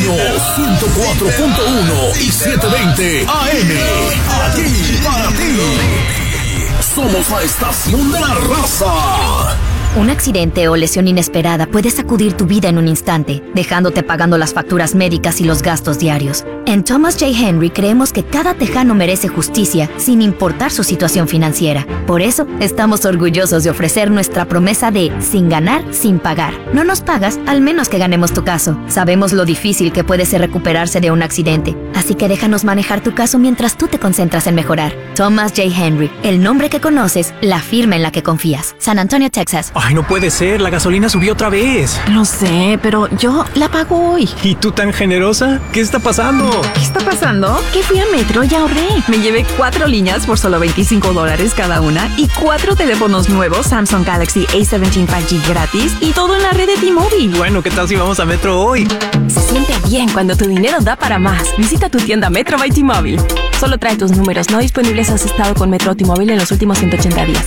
Junio, 104.1 y 720 AM. Aquí para ti. Somos la estación de la raza. Un accidente o lesión inesperada puede sacudir tu vida en un instante, dejándote pagando las facturas médicas y los gastos diarios. En Thomas J. Henry creemos que cada tejano merece justicia sin importar su situación financiera. Por eso, estamos orgullosos de ofrecer nuestra promesa de sin ganar, sin pagar. No nos pagas, al menos que ganemos tu caso. Sabemos lo difícil que puede ser recuperarse de un accidente, así que déjanos manejar tu caso mientras tú te concentras en mejorar. Thomas J. Henry, el nombre que conoces, la firma en la que confías. San Antonio, Texas. Ay, no puede ser, la gasolina subió otra vez. Lo sé, pero yo la pago hoy. ¿Y tú tan generosa? ¿Qué está pasando? ¿Qué está pasando? Que fui a Metro y ahorré. Me llevé 4 líneas por solo $25 cada una y 4 teléfonos nuevos Samsung Galaxy A17 5G gratis y todo en la red de T-Mobile. Bueno, ¿qué tal si vamos a Metro hoy? Se siente bien cuando tu dinero da para más. Visita tu tienda Metro by T-Mobile. Solo trae tus números no disponibles si has estado con Metro o T-Mobile en los últimos 180 días.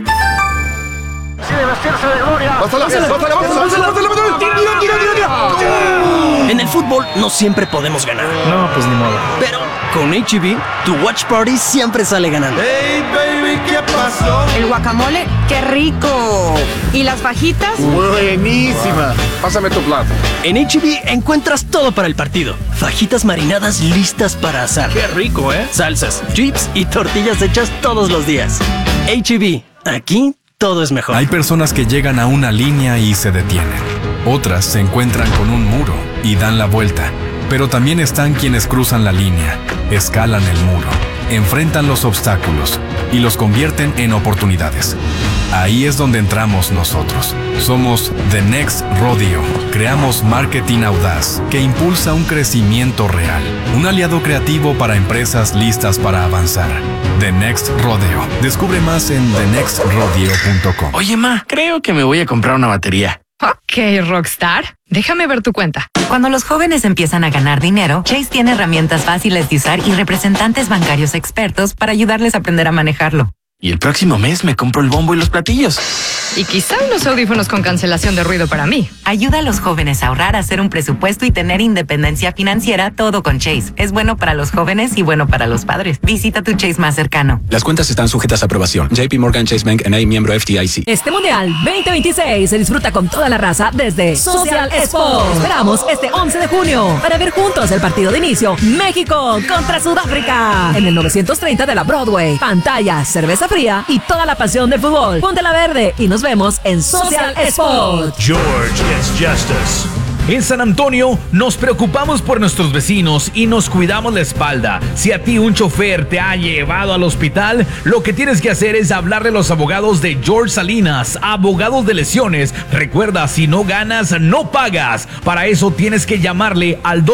En el fútbol no siempre podemos ganar. No, pues ni modo. Pero con H-E-B, tu watch party siempre sale ganando. Hey baby, ¿qué pasó? El guacamole, ¡qué rico! ¿Y las fajitas? Buenísima. Pásame tu plato. En H-E-B encuentras todo para el partido. Fajitas marinadas listas para asar. Qué rico, ¿eh? Salsas, chips y tortillas hechas todos los días. H-E-B, aquí todo es mejor. Hay personas que llegan a una línea y se detienen. Otras se encuentran con un muro y dan la vuelta. Pero también están quienes cruzan la línea, escalan el muro, enfrentan los obstáculos y los convierten en oportunidades. Ahí es donde entramos nosotros. Somos The Next Rodeo. Creamos marketing audaz que impulsa un crecimiento real. Un aliado creativo para empresas listas para avanzar. The Next Rodeo. Descubre más en thenextrodeo.com. Oye, ma, creo que me voy a comprar una batería. Ok, Rockstar. Déjame ver tu cuenta. Cuando los jóvenes empiezan a ganar dinero, Chase tiene herramientas fáciles de usar y representantes bancarios expertos para ayudarles a aprender a manejarlo. Y el próximo mes me compro el bombo y los platillos. Y quizá unos audífonos con cancelación de ruido para mí. Ayuda a los jóvenes a ahorrar, a hacer un presupuesto y tener independencia financiera, todo con Chase. Es bueno para los jóvenes y bueno para los padres. Visita tu Chase más cercano. Las cuentas están sujetas a aprobación. JP Morgan Chase Bank N.A. miembro FDIC. Este Mundial 2026 se disfruta con toda la raza desde Social Sports. Esperamos este 11 de junio para ver juntos el partido de inicio México contra Sudáfrica en el 930 de la Broadway. Pantalla, cerveza fría y toda la pasión del fútbol. Ponte la verde y nos vemos en Social Sports. George Gets Justice. En San Antonio nos preocupamos por nuestros vecinos y nos cuidamos la espalda. Si a ti un chofer te ha llevado al hospital, lo que tienes que hacer es hablarle a los abogados de George Salinas, abogados de lesiones. Recuerda, si no ganas, no pagas. Para eso tienes que llamarle al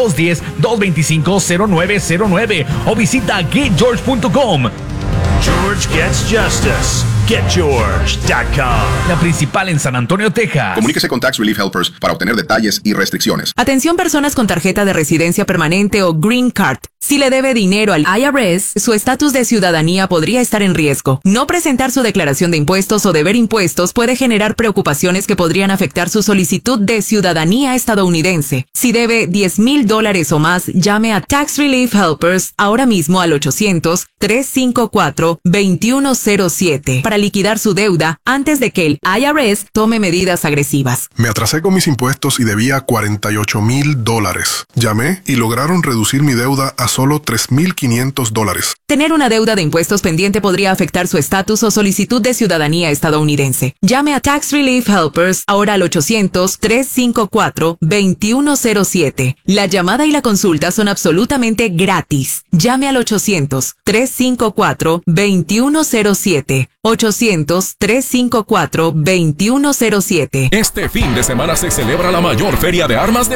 210-225-0909 o visita getgeorge.com. George Gets Justice. GetGeorge.com. La principal en San Antonio, Texas. Comuníquese con Tax Relief Helpers para obtener detalles y restricciones. Atención personas con tarjeta de residencia permanente o Green Card. Si le debe dinero al IRS, su estatus de ciudadanía podría estar en riesgo. No presentar su declaración de impuestos o deber impuestos puede generar preocupaciones que podrían afectar su solicitud de ciudadanía estadounidense. Si debe $10,000 o más, llame a Tax Relief Helpers ahora mismo al 800-354-2107 para liquidar su deuda antes de que el IRS tome medidas agresivas. Me atrasé con mis impuestos y debía $48,000. Llamé y lograron reducir mi deuda a solo $3,500. Tener una deuda de impuestos pendiente podría afectar su estatus o solicitud de ciudadanía estadounidense. Llame a Tax Relief Helpers ahora al 800-354-2107. La llamada y la consulta son absolutamente gratis. Llame al 800-354-2107. 800-354-2107. Este fin de semana se celebra la mayor feria de armas de